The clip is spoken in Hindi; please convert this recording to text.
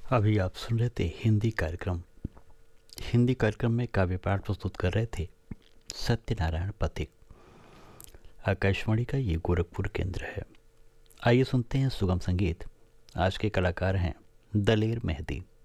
अभी आप सुन रहे थे हिंदी कार्यक्रम में काव्य पाठ प्रस्तुत कर रहे थे सत्यनारायण पथिक। आकाशवाणी का ये गोरखपुर केंद्र है। आइए सुनते हैं सुगम संगीत। आज के कलाकार हैं दलेर मेहदी।